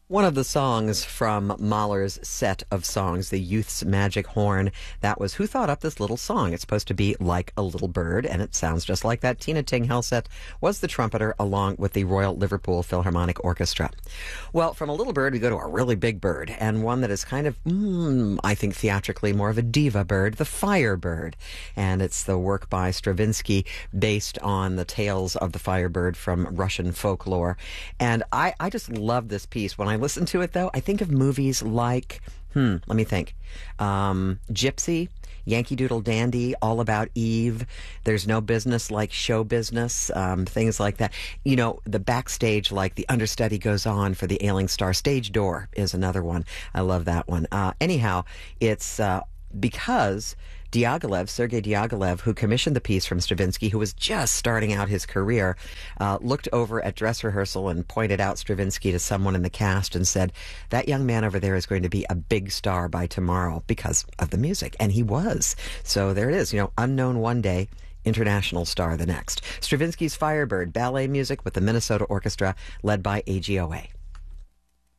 One of the songs from Mahler's set of songs, The Youth's Magic Horn, that was Who Thought Up This Little Song? It's supposed to be like a little bird, and it sounds just like that. Tina Ting Helseth was the trumpeter along with the Royal Liverpool Philharmonic Orchestra. Well, from a little bird, we go to a really big bird, and one that is kind of, I think theatrically more of a diva bird, the Firebird. And it's the work by Stravinsky based on the tales of the Firebird from Russian folklore. And I just love this piece. When I listen to it, though, I think of movies like, let me think, Gypsy, Yankee Doodle Dandy, All About Eve, There's No Business Like Show Business, things like that. You know, the backstage, like the understudy goes on for the Ailing Star. Stage Door is another one. I love that one. Anyhow, it's because Diaghilev, Sergei Diaghilev, who commissioned the piece from Stravinsky, who was just starting out his career, looked over at dress rehearsal and pointed out Stravinsky to someone in the cast and said, that young man over there is going to be a big star by tomorrow because of the music. And he was. So there it is, unknown one day, international star the next. Stravinsky's Firebird, ballet music with the Minnesota Orchestra led by AGOA.